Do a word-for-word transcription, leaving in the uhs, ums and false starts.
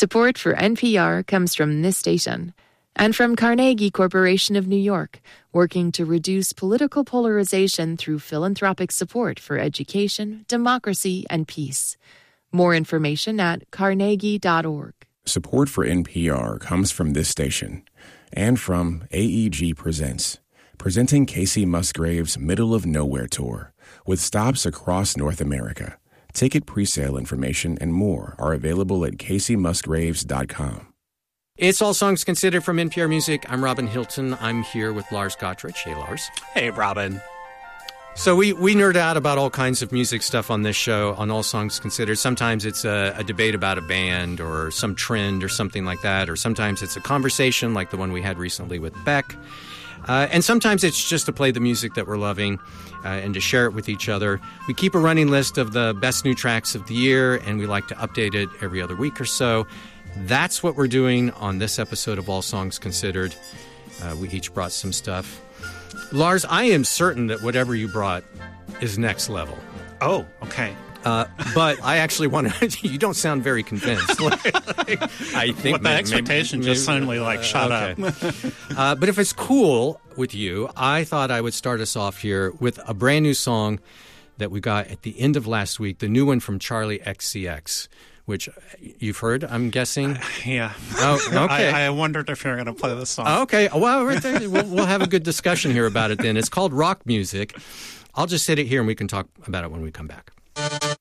Support for N P R comes from this station and from Carnegie Corporation of New York, working to reduce political polarization through philanthropic support for education, democracy, and peace. More information at carnegie dot org. Support for N P R comes from this station and from A E G Presents, presenting Casey Musgrave's Middle of Nowhere Tour with stops across North America. Ticket presale information and more are available at casey musgraves dot com. It's All Songs Considered from N P R Music. I'm Robin Hilton. I'm here with Lars Gottrich. Hey, Lars. Hey, Robin. So we, we nerd out about all kinds of music stuff on this show, on All Songs Considered. Sometimes it's a, a debate about a band or some trend or something like that, or sometimes it's a conversation like the one we had recently with Beck. Uh, and sometimes it's just to play the music that we're loving uh, and to share it with each other. We keep a running list of the best new tracks of the year, and we like to update it every other week or so. That's what we're doing on this episode of All Songs Considered. Uh, we each brought some stuff. Lars, I am certain that whatever you brought is next level. Oh, okay. Uh, but I actually want to... You don't sound very convinced. like, like, I think With the maybe, expectation maybe, just suddenly, like, uh, shut okay. up. uh, but if it's cool with you, I thought I would start us off here with a brand new song that we got at the end of last week, the new one from Charlie X C X, which you've heard, I'm guessing? Uh, yeah. Oh, okay. I, I wondered if you were going to play this song. Okay. Well, right there, we'll, we'll have a good discussion here about it then. It's called Rock Music. I'll just sit it here and we can talk about it when we come back.